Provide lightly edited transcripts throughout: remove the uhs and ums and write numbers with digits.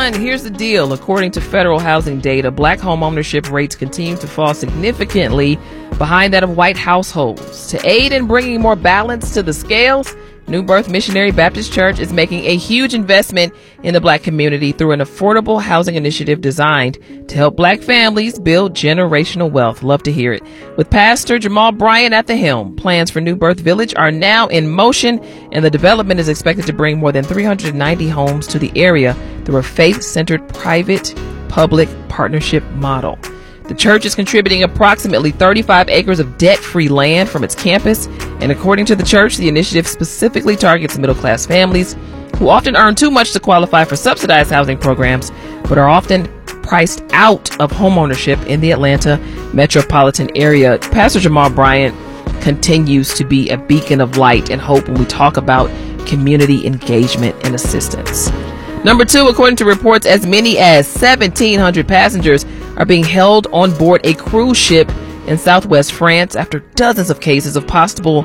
everyone. Here's the deal. According to federal housing data, black home ownership rates continue to fall significantly behind that of white households. To aid in bringing more balance to the scales, New Birth Missionary Baptist Church is making a huge investment in the black community through an affordable housing initiative designed to help black families build generational wealth. Love to hear it. With Pastor Jamal Bryant at the helm, plans for New Birth Village are now in motion, and the development is expected to bring more than 390 homes to the area through a faith-centered private-public partnership model. The church is contributing approximately 35 acres of debt-free land from its campus, and according to the church, the initiative specifically targets middle-class families who often earn too much to qualify for subsidized housing programs, but are often priced out of homeownership in the Atlanta metropolitan area. Pastor Jamal Bryant continues to be a beacon of light and hope when we talk about community engagement and assistance. Number 2, according to reports, as many as 1,700 passengers are being held on board a cruise ship in southwest France after dozens of cases of possible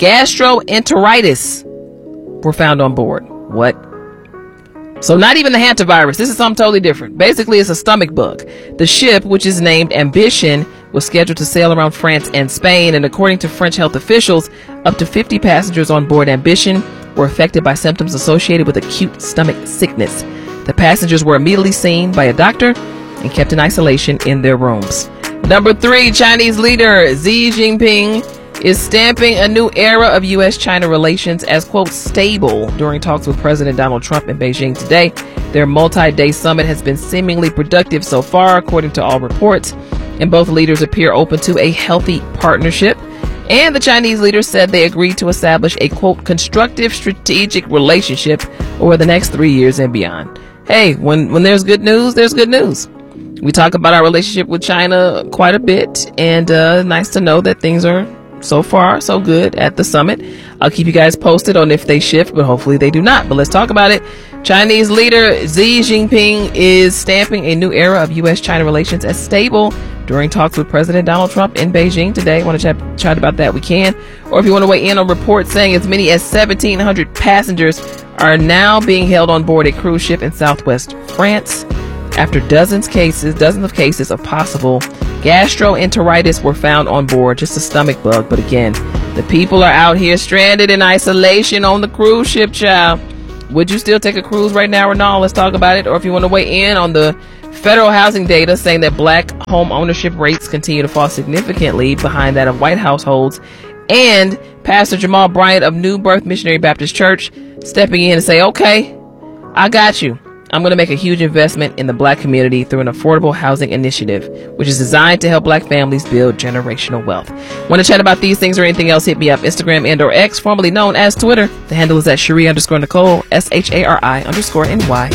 gastroenteritis were found on board. What? So not even the hantavirus. This is something totally different. Basically, it's a stomach bug. The ship, which is named Ambition, was scheduled to sail around France and Spain, and according to French health officials, up to 50 passengers on board Ambition were affected by symptoms associated with acute stomach sickness. The passengers were immediately seen by a doctor and kept in isolation in their rooms. Number 3, Chinese leader Xi Jinping is stamping a new era of U.S.-China relations as, quote, stable during talks with President Donald Trump in Beijing today. Their multi-day summit has been seemingly productive so far, according to all reports, and both leaders appear open to a healthy partnership. And the Chinese leaders said they agreed to establish a, quote, constructive strategic relationship over the next 3 years and beyond. Hey, when there's good news, there's good news. We talk about our relationship with China quite a bit, and nice to know that things are so far so good at the summit. I'll keep you guys posted on if they shift, but hopefully they do not. But let's talk about it. Chinese leader Xi Jinping is stamping a new era of U.S.-China relations as stable during talks with President Donald Trump in Beijing today. Want to chat about that? We can. Or if you want to weigh in on reports saying as many as 1,700 passengers are now being held on board a cruise ship in southwest France after dozens of cases of possible gastroenteritis were found on board. Just a stomach bug, but again, the people are out here stranded in isolation on the cruise ship, child. Would you still take a cruise right now or no? Let's talk about it. Or if you want to weigh in on the federal housing data saying that black home ownership rates continue to fall significantly behind that of white households, and Pastor Jamal Bryant of New Birth Missionary Baptist Church stepping in and say, okay, I got you. I'm going to make a huge investment in the black community through an affordable housing initiative, which is designed to help black families build generational wealth. Want to chat about these things or anything else? Hit me up, Instagram and or X, formerly known as Twitter. The handle is at Shari_Nicole, SHARI_NY.